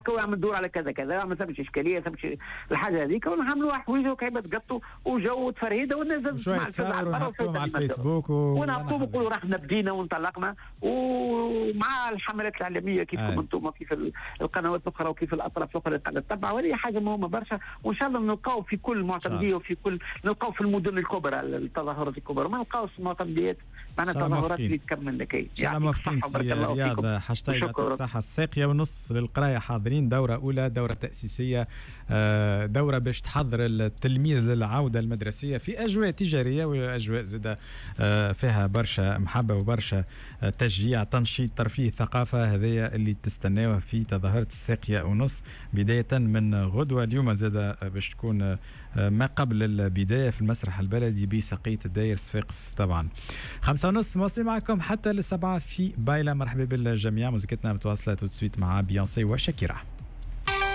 ويعمل دور على كذا كذا، ما سببش اشكاليه، سببش الحاجه هذيك، ونعملوها حويجه وكعبه قطو وجو وتفرهيده، والناس شويه تصاور ونحطوهم على الفيسبوك ونحطوهم ونقولوا راحنا بدينا وانطلقنا، ومع الحملات الاعلاميه كيفكم انتم وكيف القنوات الاخرى وكيف الاطراف الاخرى اللي قاعده تتبع، وهذه حاجه مهمه برشا. وان شاء الله نلقاو في كل معتمديه وفي كل نلقاو في المدن الكبرى التظاهرات الكبرى، ما نلقاوش معتمديات معناها تظاهرات اللي تكمل لك. يعني موافقين سي رياض حشتي، يعطيك الصحه. الساقيه ونص للقرايه حاضرين، دوره اولى، دوره تاسيسيه، دوره باش تحضر التلميذ للعوده المدرسيه في اجواء تجاريه واجواء زاده فيها برشا محبه وبرشا تشجيع، تنشيط، ترفيه، ثقافه. هذه اللي تستناوها في تظاهره الساقيه ونص بدايه من غدوه. اليوم زاده باش تكون ما قبل البدايه في المسرح البلدي بسقيه الداير صفاقس. طبعا 5:30 مواصلين معكم حتى للسبعة في بايلة. مرحبا بالجميع. موسيقتنا متواصله تو سويت مع بيونسي وشاكيرا.